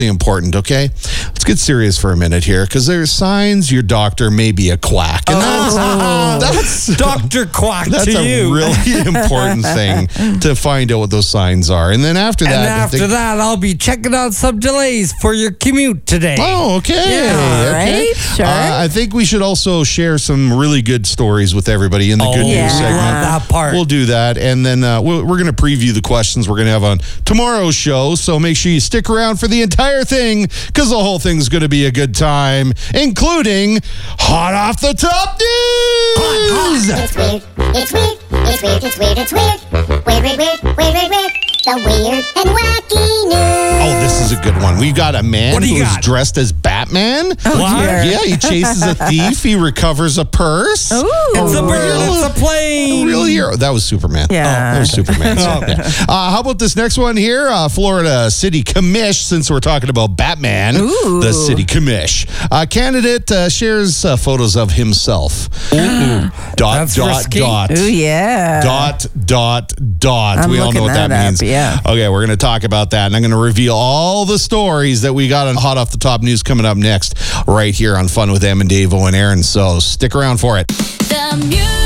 important, okay? Let's get serious for a minute here, because there's signs your doctor may be a quack. And that's Dr. Quack that's to a you. really important thing to find out what those signs are. And then after that... And after that, I'll be checking out some delays for your commute today. Oh, okay. Yeah, okay. right, sure. I think we should also share some really good stories with everybody in the good yeah. news segment. That part. We'll do that. And then we're going to preview the questions we're going to have on tomorrow's show. So make sure you stick around for the entire thing, because the whole thing's going to be a good time, including Hot Off the Top News! It's weird, it's weird, it's weird, it's weird, it's weird. Weird, weird, weird, weird, weird, weird. The weird and wacky news. Oh, this is a good one. We got a man What do you who's got? dressed as Batman. What? dear. Yeah, he chases a thief. He recovers a purse. Ooh. It's a bird, it's a plane. Real hero. That was Superman. Yeah. That was Superman. So, yeah. How about this next one here? Florida City Commish, since we're talking about Batman. Ooh. The City Commish. Candidate shares photos of himself. That's risky. Ooh, yeah. Dot. I'm We all know looking what that that up, means. yeah. Okay, we're going to talk about that, and I'm going to reveal all the stories that we got on Hot Off the Top News coming up next, right here on Fun with Em and Dave, and Aaron. So stick around for it. The music.